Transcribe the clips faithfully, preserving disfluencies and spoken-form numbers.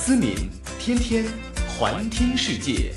思敏，天天环听世界。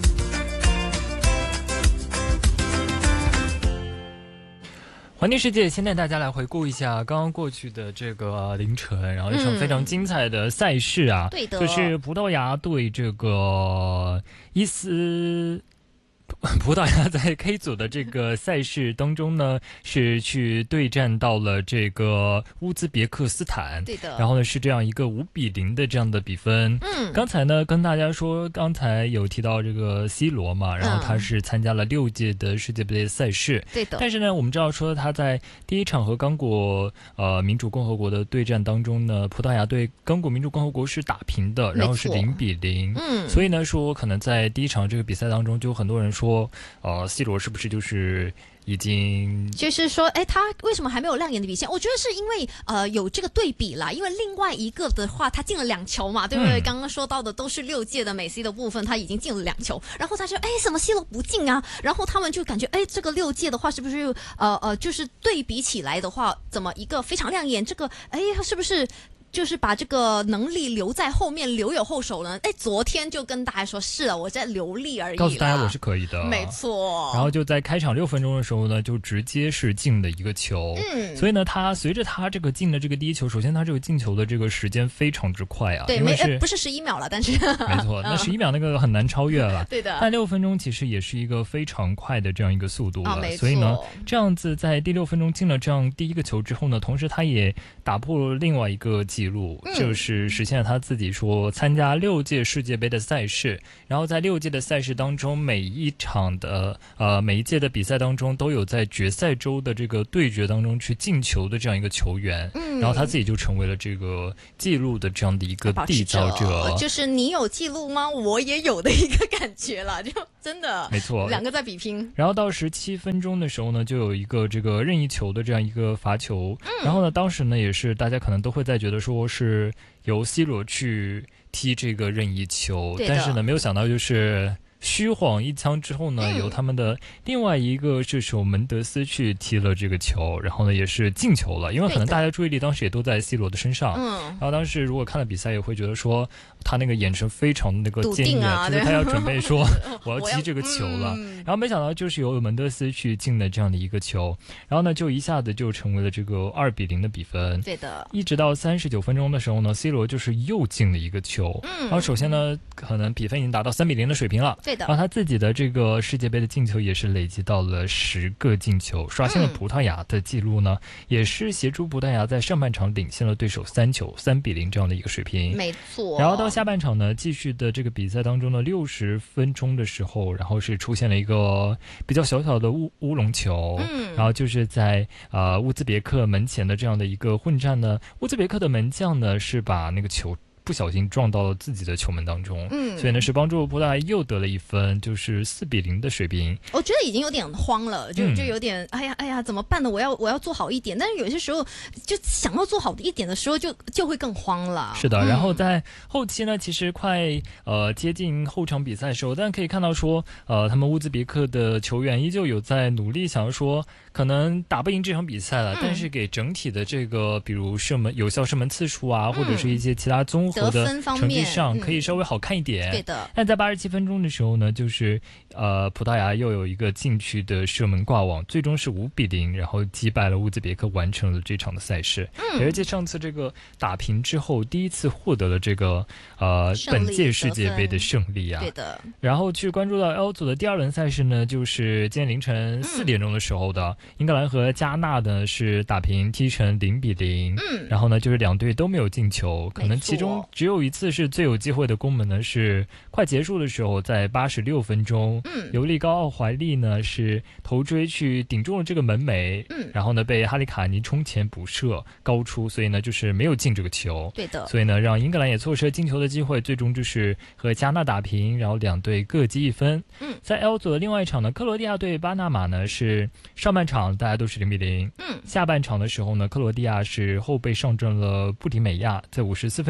环听世界，先带大家来回顾一下刚刚过去的这个凌晨，然后一场非常精彩的赛事啊， 嗯、对的， 就是葡萄牙对这个伊斯。葡萄牙在 K 组的这个赛事当中呢，是去对战到了这个乌兹别克斯坦， 对的。 然后呢是这样一个五比零的这样的比分。 嗯， 刚才呢跟大家说，刚才有提到这个 C 罗嘛，然后他是参加了六届的世界杯赛事， 对的。 但是呢，我们知道说他在第一场和刚果呃民主共和国的对战当中呢，葡萄牙对刚果民主共和国是打平的，然后是零比零。 嗯， 所以呢说可能在第一场这个比赛当中，就有很多人说。呃 C 罗是不是就是已经就是说，哎，他为什么还没有亮眼的表现？我觉得是因为呃有这个对比啦，因为另外一个的话，他进了两球嘛，对不对？嗯、刚刚说到的都是六届的美 C 的部分，他已经进了两球，然后他就哎，什么 C 罗不进啊？然后他们就感觉，哎，这个六届的话，是不是呃呃，就是对比起来的话，怎么一个非常亮眼？这个哎，是不是？就是把这个能力留在后面，留有后手呢？哎，昨天就跟大家说，是啊，我在留力而已， 告诉大家我是可以的， 没错。 然后就在开场六分钟的时候呢，就直接是进了一个球。 嗯， 所以呢，他随着他这个进的这个第一球，首先他这个进球的这个时间非常之快啊， 对， 因为是不是十一秒了，但是没错，那十一秒那个很难超越了。 对的， 但六分钟其实也是一个非常快的这样一个速度了。 啊、没错。 所以呢，这样子在第六分钟进了这样第一个球之后呢，同时他也打破了另外一个记录， 嗯、 就是是实现了他自己说参加六届世界杯的赛事，然后在六届的赛事当中，每一场的呃每一届的比赛当中都有在决赛周的这个对决当中去进球的这样一个球员， 嗯， 然后他自己就成为了这个记录的这样的一个缔造者， 就是你有记录吗？我也有的一个感觉了，就真的没错， 两个在比拼。 然后到十七分钟的时候呢，就有一个这个任意球的这样一个罚球，嗯、然后呢，当时呢也是大家可能都会在觉得说是由 C 罗去踢这个任意球，但是呢，没有想到就是虚晃一枪之后呢， 嗯、 由他们的另外一个射手门德斯去踢了这个球，然后呢也是进球了。因为可能大家注意力当时也都在 C 罗的身上， 嗯， 然后当时如果看了比赛，也会觉得说他那个眼神非常那个坚毅， 啊、 就是他要准备说我要踢这个球了。 嗯、 然后没想到就是由门德斯去进了这样的一个球，然后呢就一下子就成为了这个二比零的比分。 对的， 一直到三十九分钟的时候呢 ，C 罗就是又进了一个球， 嗯， 然后首先呢，可能比分已经达到三比零的水平了， 对的， 然后他自己的这个世界杯的进球也是累积到了十个进球，刷新了葡萄牙的记录呢，嗯、也是协助葡萄牙在上半场领先了对手三球，三比零这样的一个水平。 没错。 然后到下半场呢，继续的这个比赛当中呢，六十分钟的时候，然后是出现了一个比较小小的乌乌龙球， 嗯， 然后就是在呃乌兹别克门前的这样的一个混战呢，乌兹别克的门将呢是把那个球不小心撞到了自己的球门当中， 嗯， 所以呢是帮助葡萄牙又得了一分，就是四比零的水平。 我觉得已经有点慌了，就就有点、嗯、哎呀哎呀怎么办呢？我要我要做好一点，但是有些时候就想要做好一点的时候就，就就会更慌了。 是的，然后在后期呢，其实快呃接近后场比赛的时候，但可以看到说，呃，他们乌兹别克的球员依旧有在努力，想要说可能打不赢这场比赛了，嗯、但是给整体的这个比如射门有效射门次数啊，嗯、或者是一些其他综合的成绩上可以稍微好看一点， 嗯、对的。 但在八十七分钟的时候呢，就是呃葡萄牙又有一个禁区的射门挂网，最终是五比零，然后击败了乌兹别克，完成了这场的赛事。 嗯， 而且上次这个打平之后，第一次获得了这个呃本届世界杯的胜利啊。 对的。 然后去关注到 L 组的第二轮赛事呢，就是今天凌晨四点钟的时候的，嗯、英格兰和加纳呢是打平，踢成零比零。 嗯， 然后呢，就是两队都没有进球，可能其中只有一次是最有机会的攻门呢，是快结束的时候，在八十六分钟， 嗯， 尤利高奥怀利呢是头锥去顶中了这个门楣， 嗯， 然后呢被哈里卡尼冲前补射高出，所以呢就是没有进这个球， 对的， 所以呢让英格兰也错失了进球的机会，最终就是和加纳打平，然后两队各积一分。 嗯， 在 L 组的另外一场呢，克罗地亚对巴拿马呢是上半场大家都是零比零， 嗯， 下半场的时候呢，克罗地亚是后备上阵了布迪美亚，在五十四分钟的时候。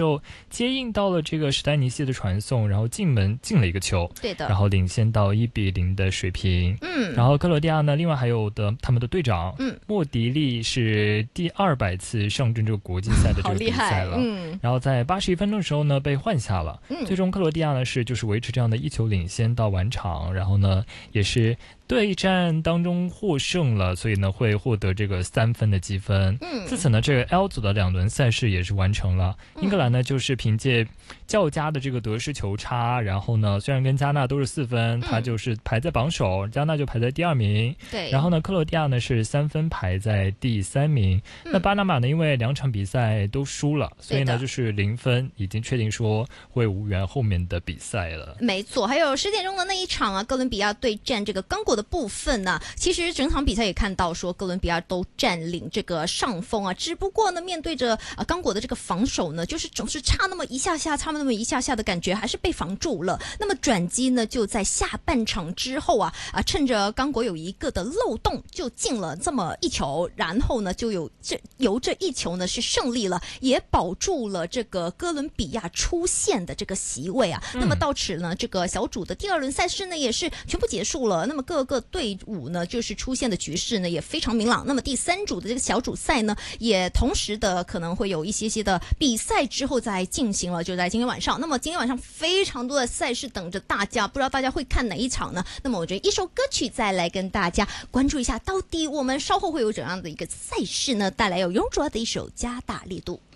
就接应到了这个史丹尼西的传送，然后进门进了一个球， 对的， 然后领先到一比零的水平。 嗯， 然后克罗地亚呢，另外还有的他们的队长， 嗯， 莫迪利是第二百次上阵这个国际赛的这个比赛了， 嗯， 然后在八十一分钟的时候呢被换下了， 嗯， 最终克罗地亚呢是就是维持这样的一球领先到完场，然后呢也是对战当中获胜了，所以呢会获得这个三分的积分。 嗯， 自此呢，这个 L 组的两轮赛事也是完成了。 嗯、 英格兰呢就是凭借较佳的这个得失球差，然后呢虽然跟加纳都是四分，他就是排在榜首，加纳就排在第二名。 对， 然后呢，克罗地亚呢是三分排在第三名。 嗯、 那巴拿马呢，因为两场比赛都输了，所以呢就是零分，已经确定说会无缘后面的比赛了。 没错，还有十点钟的那一场啊，哥伦比亚对战这个刚果的部分呢、啊，其实整场比赛也看到说哥伦比亚都占领这个上风啊，只不过呢面对着啊刚果的这个防守呢，就是总是差那么一下下，差那么一下下的感觉，还是被防住了。那么转机呢就在下半场之后啊啊，趁着刚果有一个的漏洞，就进了这么一球，然后呢就有这由这一球呢是胜利了，也保住了这个哥伦比亚出线的这个席位啊。嗯、那么到此呢，这个小组的第二轮赛事呢也是全部结束了。那么各个队伍呢，就是出现的局势呢也非常明朗。那么第三组的这个小组赛呢，也同时的可能会有一些些的比赛之后再进行了，就在今天晚上。那么今天晚上非常多的赛事等着大家，不知道大家会看哪一场呢？那么我觉得一首歌曲再来跟大家关注一下，到底我们稍后会有怎样的一个赛事呢？带来有容卓的一首《加大力度》。